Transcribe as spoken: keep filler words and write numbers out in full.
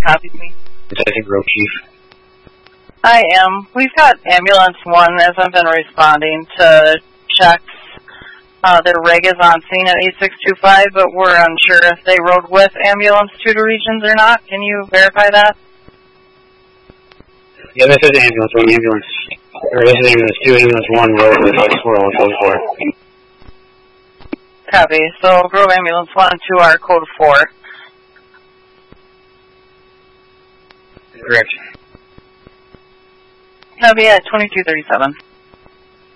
copied me? Detective Grove Chief. I am. We've got Ambulance one as I've been responding to checks. Uh, their rig is on scene at eight six two five, but we're unsure if they rode with Ambulance two to Regions or not. Can you verify that? Yeah, this is Ambulance one, Ambulance, or this is Ambulance two, Ambulance one rode with us, we're on code four. Copy. So Grove Ambulance one and two are code four. Correct. Copy at twenty-two thirty-seven.